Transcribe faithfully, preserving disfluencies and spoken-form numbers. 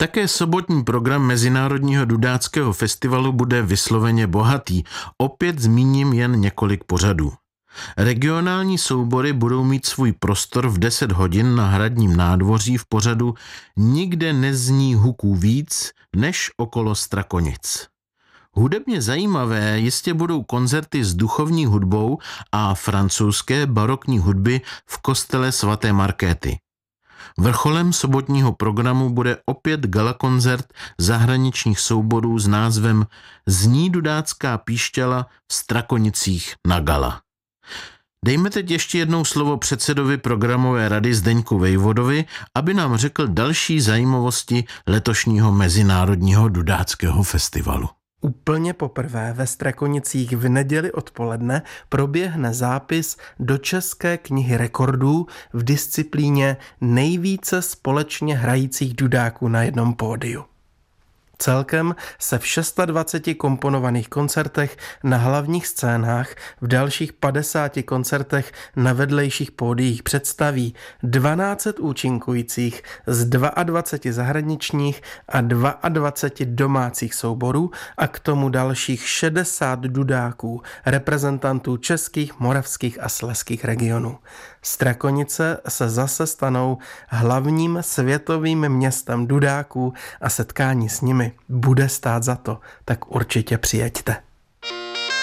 Také sobotní program Mezinárodního dudáckého festivalu bude vysloveně bohatý. Opět zmíním jen několik pořadů. Regionální soubory budou mít svůj prostor v deset hodin na Hradním nádvoří v pořadu Nikde nezní huků víc než okolo Strakonic. Hudebně zajímavé jistě budou koncerty s duchovní hudbou a francouzské barokní hudby v kostele svaté Markéty. Vrcholem sobotního programu bude opět galakoncert zahraničních souborů s názvem Zní dudácká píšťala v Strakonicích na gala. Dejme teď ještě jednou slovo předsedovi programové rady Zdeňku Vejvodovi, aby nám řekl další zajímavosti letošního Mezinárodního dudáckého festivalu. Úplně poprvé ve Strakonicích v neděli odpoledne proběhne zápis do České knihy rekordů v disciplíně nejvíce společně hrajících dudáků na jednom pódiu. Celkem se v dvaceti šesti komponovaných koncertech na hlavních scénách, v dalších padesáti koncertech na vedlejších pódiích představí dvanáct účinkujících z dvaceti dvou zahraničních a dvaceti dvou domácích souborů a k tomu dalších šedesát dudáků, reprezentantů českých, moravských a slezských regionů. Strakonice se zase stanou hlavním světovým městem dudáků a setkání s nimi bude stát za to, tak určitě přijeďte.